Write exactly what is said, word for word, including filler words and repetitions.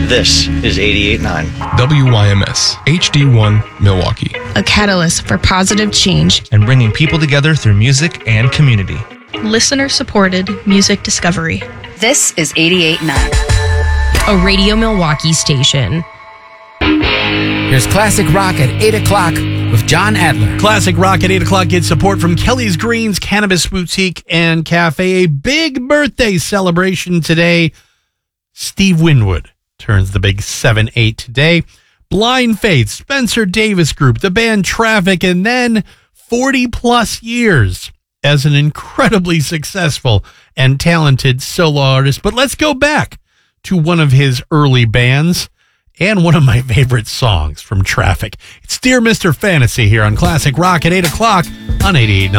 This is eighty-eight point nine. W Y M S, H D one, Milwaukee. A catalyst for positive change and bringing people together through music and community. Listener-supported music discovery. This is eighty-eight point nine. A Radio Milwaukee station. Here's Classic Rock at eight o'clock with John Adler. Classic Rock at eight o'clock gets support from Kelly's Greens Cannabis Boutique and Cafe. A big birthday celebration today. Steve Winwood turns the big seven eight today. Blind Faith, Spencer Davis Group, the band Traffic, and then forty plus years as an incredibly successful and talented solo artist. But let's go back to one of his early bands and one of my favorite songs from Traffic. It's Dear Mister Fantasy here on Classic Rock at eight o'clock on eighty-eight point nine.